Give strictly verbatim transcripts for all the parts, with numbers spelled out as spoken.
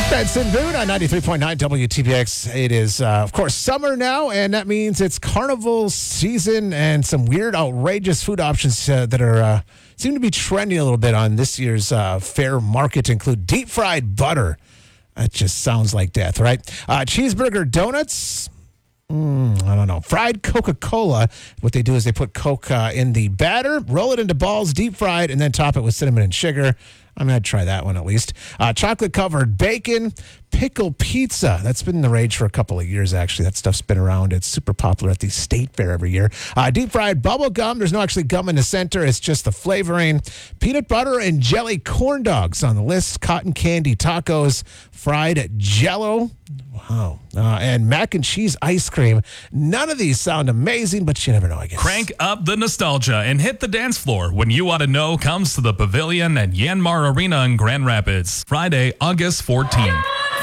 Benson Boone on ninety-three point nine W T B X. It is, uh, of course, summer now, and that means it's carnival season and some weird, outrageous food options uh, that are uh, seem to be trending a little bit on this year's uh, fair market include deep fried butter. That just sounds like death, right? Uh, cheeseburger donuts. Mm, I don't know. Fried Coca-Cola. What they do is they put Coke uh, in the batter, roll it into balls, deep fried, and then top it with cinnamon and sugar. I'm going to try that one at least. Uh, chocolate-covered bacon, pickle pizza. That's been the rage for a couple of years, actually. That stuff's been around. It's super popular at the State Fair every year. Uh, deep-fried bubble gum. There's no actually gum in the center. It's just the flavoring. Peanut butter and jelly corn dogs on the list. Cotton candy tacos. Fried Jell-O. Wow. Uh, and mac and cheese ice cream. None of these sound amazing, but you never know, I guess. Crank up the nostalgia and hit the dance floor when You Oughta Know comes to the Pavilion at Yanmar Arena in Grand Rapids, Friday, August fourteenth.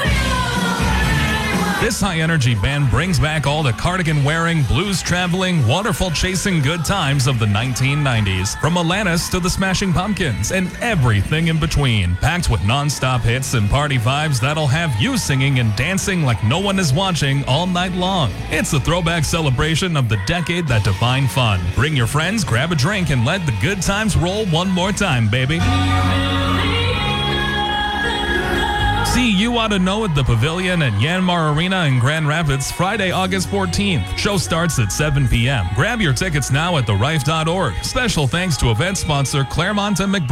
This high-energy band brings back all the cardigan-wearing, blues-traveling, waterfall-chasing good times of the nineteen nineties. From Alanis to the Smashing Pumpkins and everything in between. Packed with non-stop hits and party vibes that'll have you singing and dancing like no one is watching all night long. It's a throwback celebration of the decade that defined fun. Bring your friends, grab a drink, and let the good times roll one more time, baby. See You Oughta Know at the Pavilion at Yanmar Arena in Grand Rapids, Friday, August fourteenth. Show starts at seven p.m. Grab your tickets now at the rife dot org. Special thanks to event sponsor Claremont and McBride.